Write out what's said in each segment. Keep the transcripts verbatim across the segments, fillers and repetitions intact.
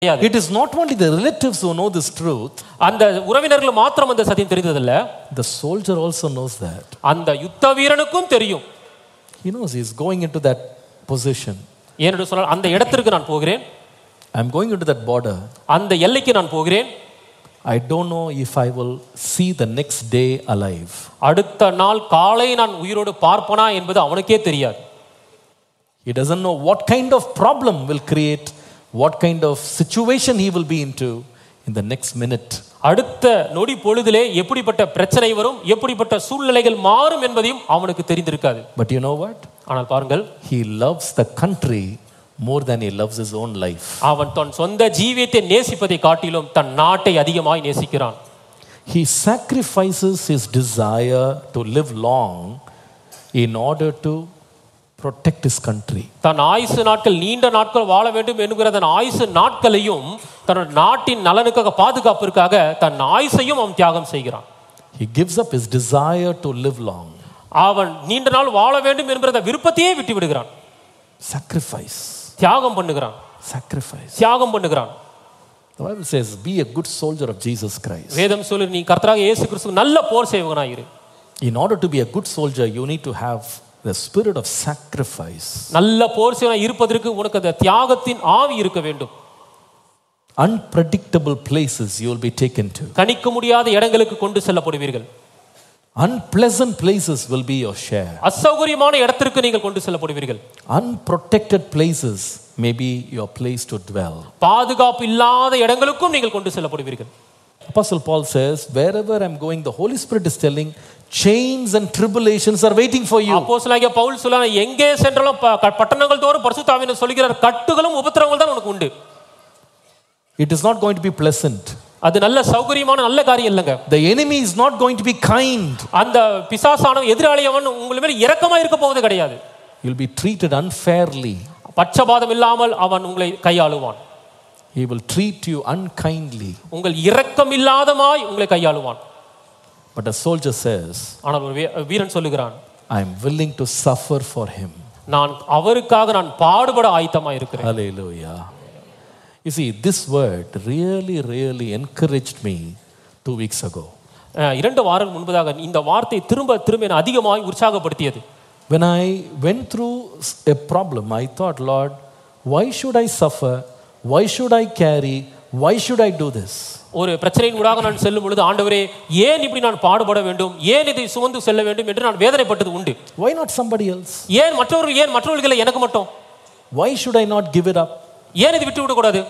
It is not only the relatives who know this truth. அந்த உறவினர்கள் மாத்திரம் அந்த சத்தியம் தெரிந்ததில்ல. The soldier also knows that. அந்த யுத்த வீரனுக்கும் தெரியும். He knows he is going into that position. ஏனென்று சொன்னால் அந்த இடத்திற்கு நான் போகிறேன். I am going into that border. அந்த எல்லைக்கு நான் போகிறேன். I don't know if I will see the next day alive. அடுத்த நாள் காலை நான் உயிரோடு பார்ப்பனா என்பது அவனுக்கே தெரியாது. He doesn't know what kind of problem will create, what kind of situation he will be into in the next minute. அடுத்த நொடி பொழுதிலே எப்படிப்பட்ட பிரச்சனை வரும், எப்படிப்பட்ட சூழ்நிலைகள் மாறும் என்பதையும் அவனுக்கு தெரிந்திருக்காது. But you know what? ஆனால் பாருங்கள், he loves the country more than he loves his own life. அவன் தன் சொந்த ஜீவியத்தை நேசிப்பதை காட்டிலும் தன் நாட்டை அதிகமாய் நேசிக்கிறான். He sacrifices his desire to live long in order to protect his country. தன் ஆயுசு நாட்கள் நீண்ட நாட்கள் வாழ வேண்டும் என்கிற தன் ஆயுசு நாட்களையும் தன் நாட்டின் நலனுக்காக பாதுகாப்பிற்காக தன் ஆயுசையும் அவன் தியாகம் செய்கிறான். He gives up his desire to live long. அவன் நீண்ட நாள் வாழ வேண்டும் என்கிற விருப்பத்தையே விட்டு விடுகிறான். Sacrifice. தியாகம் பண்ணுகிறான். Sacrifice. தியாகம் பண்ணுகிறான். The Bible says, be a good soldier of Jesus Christ. வேதம் சொல்லு, நீ கர்த்தராகிய இயேசு கிறிஸ்துவுக்கு நல்ல போர் சேவகனாய் இரு. In order to be a good soldier, you need to have the spirit of sacrifice. நல்ல போர் சேவகனாய் இருப்பதற்கு உனக்கு அந்த தியாகத்தின் ஆவி இருக்க வேண்டும். Unpredictable places you will be taken to. கணிக்க முடியாத இடங்களுக்கு கொண்டு செல்லப்படுவீர்கள். Unpleasant places will be your share. அசௌகரியமான இடத்திற்கு நீங்கள் கொண்டு செல்லப்படுவீர்கள். Unprotected places may be your place to dwell. பாதுகாப்பு இல்லாத இடங்களுக்கும் நீங்கள் கொண்டு செல்லப்படுவீர்கள். Apostle Paul says, wherever I'm going, the Holy Spirit is telling, chains and tribulations are waiting for you. அப்போஸ்தலனாகிய பவுல் சொல்றான், எங்கே சென்றாலும் பட்டணங்கள் தோறும் பரிசுத்த ஆவியானவர் சொல்கிறார், கட்டுகளும் உபத்திரவங்கள் தான் உனக்கு உண்டு. It is not going to be pleasant. அது நல்ல சௌகரியமான நல்ல காரியம் இல்லங்க. The enemy is not going to be kind. அந்த பிசாசானவன் எதிராளி அவன் உங்கள் மேல் இரக்கமா இருக்க போவது கிடையாது. You'll be treated unfairly. பட்சபாதம் இல்லாமல் அவன் உங்களை கையாளுவான். He will treat you unkindly. உங்கள் இரக்கம் இல்லாதமாய் உங்களை கையாளுவான். But a soldier says, ஆனால் ஒரு வீரன் சொல்லுகிறான், I am willing to suffer for him. நான் அவருக்காக நான் பாடுபட ஆயத்தமா இருக்கிறேன். Hallelujah. You see, this word really, really encouraged me two weeks ago. இரண்டு வாரங்கள் முன்பதாக இந்த வார்த்தை திரும்ப திரும்ப என்னை அதிகமாய் உற்சாகப்படுத்தியது. When I went through a problem, I thought, Lord, why should I suffer? Why should I carry? Why should I do this? ஒரு பிரச்சனையின் ஊடாக நான் செல்லும் பொழுது, ஆண்டவரே ஏன் இப்படி நான் பாடுபட வேண்டும், ஏன் இதை சுமந்து செல்ல வேண்டும் என்று நான் வேதனைப்பட்டது உண்டு. Why not somebody else? ஏன் மற்றவர்கள், ஏன் மற்றவர்கள் எனக்கு மட்டும்? Why should I not give it up? ஏன் இதை விட்டு விட கூடாது?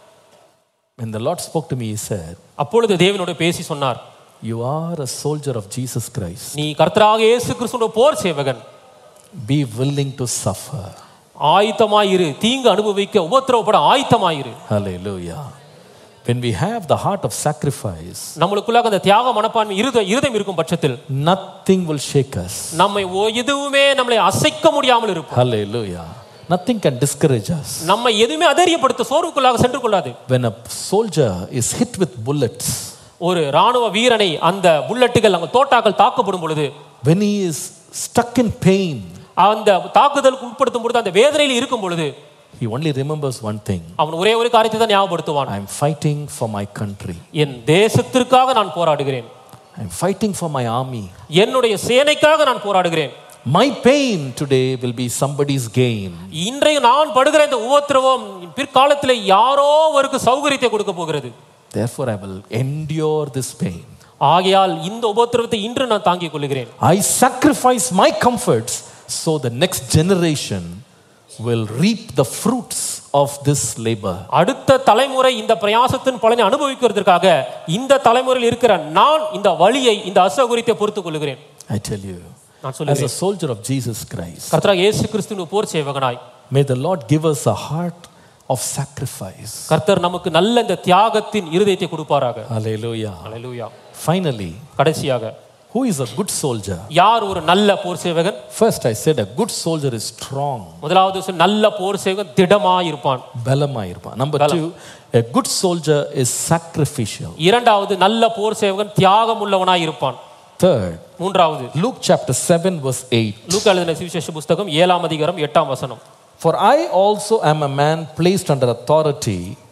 When the Lord spoke to me, he said, அப்பொழுது தேவனோடு பேசி சொன்னார், you are a soldier of Jesus Christ. நீ கர்த்தராகிய இயேசு கிறிஸ்துவின் போர் சேவகன். Be willing to suffer. ஆயத்தமாய் இரு, தீங்கு அனுபவிக்க உபத்திரவப்பட ஆயத்தமாய் இரு. Hallelujah. When we have the heart of sacrifice, நம்மளுக்குள்ளாக அந்த தியாக மனப்பான்மை இருதயம் இருக்கும் பட்சத்தில் nothing will shake us. நம்மை எதுவுமே நம்மளை அசைக்க முடியாமல் இருக்கும். Hallelujah. Nothing can discourage us. நம்மை எதுவுமே அதரியப்படுத்த சோர்வுக்குள்ளாக சென்று கொள்ளாது. When a soldier is hit with bullets, ஒரு ராணுவ வீரனை அந்த புல்லட்டுகள் அந்த தோட்டாக்கள் தாக்கப்படும் பொழுது, when he is stuck in pain, அந்த தாக்குதலுக்கு உட்படுத்தும் பொழுது, அந்த வேதனையில் இருக்கும் பொழுது, he only remembers one thing. அவன் ஒரே ஒரு காரியத்தை தான் ஞாபகப்படுத்துவான். I am fighting for my country. என் தேசத்திற்காக நான் போராடுகிறேன். I am fighting for my army. என்னுடைய சேனைக்காக நான் போராடுகிறேன். My pain today will be somebody's gain. இன்றைய நான் படுகிற இந்த உபத்திரவம் பிற்காலத்தில் யாரோ ஒருக்கு சௌகரியத்தை கொடுக்க போகிறது. Therefore I will endure this pain. ஆகையால் இந்த உபத்திரவத்தை இன்று நான் தாங்கிக் கொள்கிறேன். I sacrifice my comforts so the next generation will reap the fruits of this labor. அடுத்த தலைமுறை இந்த பிரயாசத்தின் பலனை அனுபவிக்கிறதுக்காக இந்த தலைமுறையில் இருக்கிற நான் இந்த வலியை, இந்த அசௌகரியத்தை பொறுத்துக் கொள்கிறேன். I tell you, நான் as சொல்லுகிறேன், a soldier of Jesus Christ, கர்த்தராகிய இயேசு கிறிஸ்துவின் போர் சேவகனாய், may the Lord give us a heart of sacrifice. கர்த்தர் நமக்கு நல்ல இந்த தியாகத்தின் இருதயத்தை கொடுப்பாராக. Hallelujah. ஹல்லேலூயா. Finally, கடைசியாக, who is a good soldier? யார் ஒரு நல்ல போர் சேவகன்? First I said a good soldier is strong. முதலாவது நல்ல போர் சேவகன் திடமாய் இருப்பான். பலமாய் இருப்பான். Number two, a good soldier is sacrificial. இரண்டாவது நல்ல போர் சேவகன் தியாகம் உள்ளவனாய் இருப்பான். Third, மூன்றாவது, Luke chapter seven verse eight. லூக்கா எழுதின சுவிசேஷ புத்தகம் ஏழாம் அதிகாரம் எட்டாம் வசனம். For I also am a man placed under authority